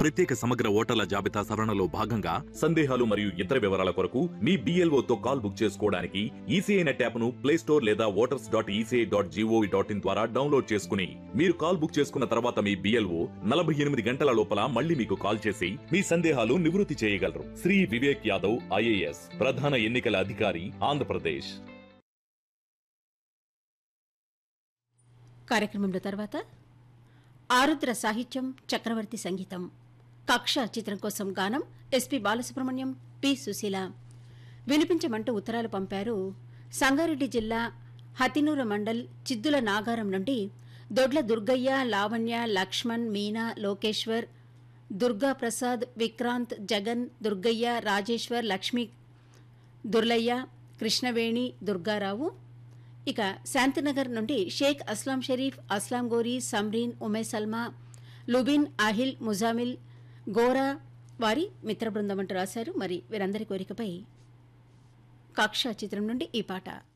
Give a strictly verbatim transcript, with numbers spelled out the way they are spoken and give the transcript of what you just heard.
ప్రత్యేక సమగ్ర ఓటర్ల జాబితా సవరణలో భాగంగా సందేహాలు మరియు ఇతర వివరాల కొరకు మీ బిఎల్ఓ తో కాల్ బుక్ చేసుకోవడానికి ఈసీఐ నెట్ యాప్ ను ప్లే స్టోర్ లేదా voters dot ECI dot GOV dot in ద్వారా డౌన్లోడ్ చేసుకుని మీరు కాల్ బుక్ చేసుకున్న తర్వాత మీ బిఎల్ఓ నలభై ఎనిమిది గంటల లోపల మళ్ళీ మీకు కాల్ చేసి మీ సందేహాలు నివృత్తి చేయగలరు. శ్రీ వివేక్ యాదవ్ ఐఏఎస్ ప్రధాన ఎన్నికల అధికారి, ఆంధ్రప్రదేశ్. కార్యక్రమంలో తర్వాత ఆరుద్ర సాహిత్యం, చక్రవర్తి సంగీతం. కక్ష చిత్రం కోసం గానం ఎస్పి బాలసుబ్రహ్మణ్యం, పి సుశీల. వినిపించమంటూ ఉత్తరాలు పంపారు సంగారెడ్డి జిల్లా హతినూర మండల్ చిద్దుల నాగారం నుండి దొడ్ల దుర్గయ్య, లావణ్య, లక్ష్మణ్, మీనా, లోకేశ్వర్, దుర్గా ప్రసాద్, విక్రాంత్, జగన్, దుర్గయ్య, రాజేశ్వర్, లక్ష్మీ, దుర్లయ్య, కృష్ణవేణి, దుర్గారావు. ఇక శాంతినగర్ నుండి షేక్ అస్లాం షరీఫ్, అస్లాం గోరీ, సమ్రీన్, ఉమే సల్మా, లుబిన్, అహిల్, ముజామిల్, గోరా వారి మిత్ర బృందం అంటూ రాశారు. మరి వీరందరి కోరికపై కక్ష చిత్రం నుండి ఈ పాట.